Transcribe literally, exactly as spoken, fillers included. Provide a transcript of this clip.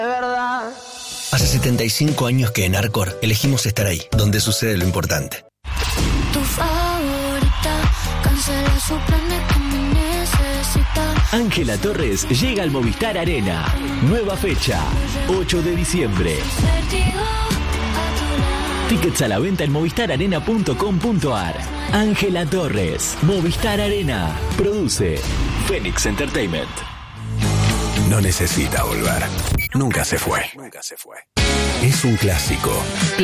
De verdad. Hace setenta y cinco años que en Arcor elegimos estar ahí, donde sucede lo importante. Tu favorita, cancela su planes que me necesita. Ángela Torres llega al Movistar Arena. Nueva fecha, ocho de diciembre. Tickets a la venta en movistar arena punto com punto ar. Ángela Torres, Movistar Arena. Produce Phoenix Entertainment. No necesita volver. Nunca se fue. Es un clásico.